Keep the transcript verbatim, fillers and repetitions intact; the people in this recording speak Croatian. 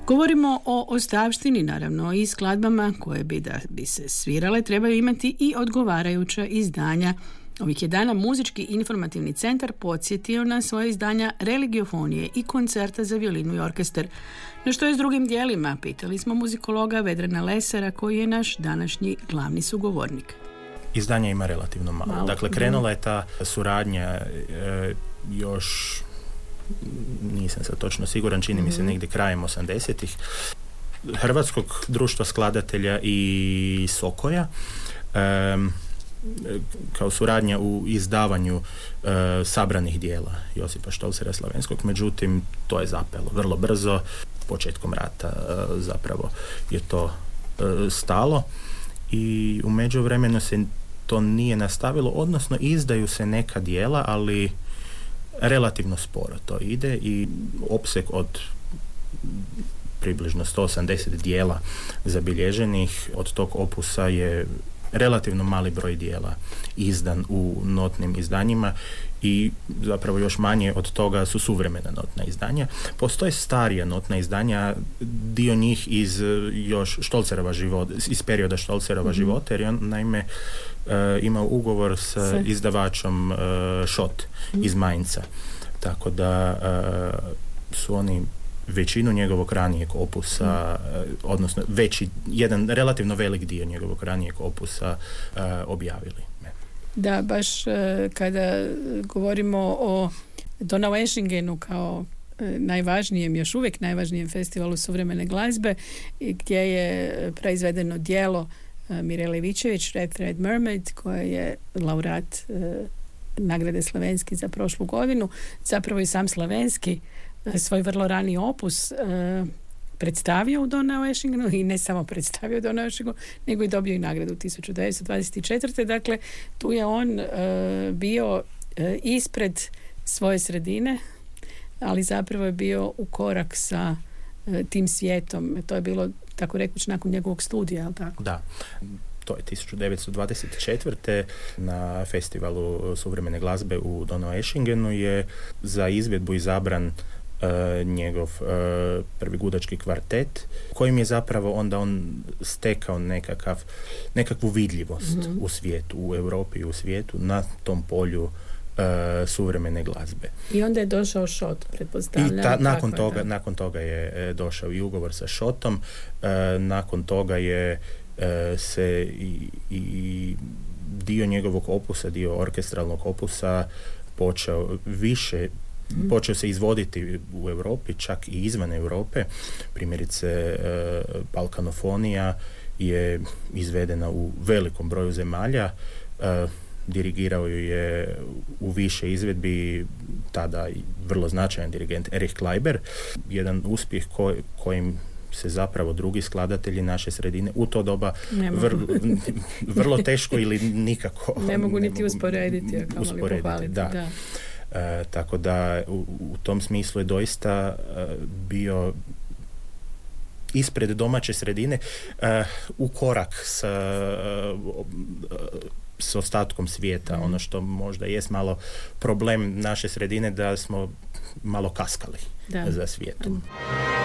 Govorimo o ostavštini, naravno, i skladbama koje bi da bi se svirale trebaju imati i odgovarajuća izdanja. Ovih je dana Muzički informativni centar podsjetio na svoje izdanja religiofonije i koncerta za violinu i orkestar. No što je s drugim dijelima? Pitali smo muzikologa Vedrana Lesara, koji je naš današnji glavni sugovornik. Izdanja ima relativno malo. malo. Dakle, krenula je ta suradnja e, još, nisam sad točno siguran, čini mm-hmm. mi se negdje krajem osamdesetih, Hrvatskog društva skladatelja i Sokoja, e, kao suradnja u izdavanju e, sabranih dijela Josipa Štolcera Slavenskog, međutim to je zapelo vrlo brzo, početkom rata e, zapravo je to e, stalo i u međuvremenu se to nije nastavilo, odnosno izdaju se neka dijela, ali relativno sporo to ide i opseg od približno sto osamdeset dijela zabilježenih od tog opusa je relativno mali broj dijela izdan u notnim izdanjima i zapravo još manje od toga su suvremena notna izdanja. Postoje starija notna izdanja, dio njih iz još Štolcerova života, iz perioda Štolcerova mm-hmm. života, jer je on naime uh, imao ugovor sa Se. izdavačom uh, Schott mm-hmm. iz Mainza. Tako da uh, su oni većinu njegovog ranijeg opusa, mm. odnosno veći, jedan relativno velik dio njegovog ranijeg opusa uh, objavili. Da, baš uh, kada govorimo o Donaueschingenu kao uh, najvažnijem, još uvijek najvažnijem festivalu suvremene glazbe, gdje je proizvedeno djelo uh, Mirele Ivičević, Red Thread Mermaid, koja je laureat uh, nagrade Slavenski za prošlu godinu. Zapravo i sam Slavenski svoj vrlo rani opus e, predstavio u Donaueschingenu i ne samo predstavio u Donaueschingenu, nego i dobio i nagradu tisuću devetsto dvadeset četvrte. Dakle, tu je on e, bio e, ispred svoje sredine, ali zapravo je bio u korak sa e, tim svijetom. To je bilo, tako rekuć, nakon njegovog studija, ali tako? Da. To je tisuću devetsto dvadeset četvrte na festivalu suvremene glazbe u Donaueschingenu je za izvedbu izabran Uh, njegov uh, prvi gudački kvartet, kojim je zapravo onda on stekao nekakav, nekakvu vidljivost mm-hmm. u svijetu, u Europi i u svijetu na tom polju uh, suvremene glazbe. I onda je došao Schott, pretpostavljam. I ta, nakon, toga, je nakon toga je došao i ugovor sa Schottom, uh, nakon toga je uh, se i, i dio njegovog opusa, dio orkestralnog opusa počeo više Mm. počeo se izvoditi u Europi, čak i izvan Europe. Primjerice, e, Balkanofonija je izvedena u velikom broju zemalja. E, dirigirao ju je u više izvedbi tada vrlo značajan dirigent Erich Kleiber. Jedan uspjeh ko, kojim se zapravo drugi skladatelji naše sredine u to doba vrlo, vrlo teško ili nikako ne mogu niti ne mogu usporediti, a kamoli pohvaliti. Da. Da. E, tako da u, u tom smislu je doista e, bio ispred domaće sredine e, u korak sa, e, s ostatkom svijeta. Mm. Ono što možda jest malo problem naše sredine, da smo malo kaskali da. za svijetom. Mm.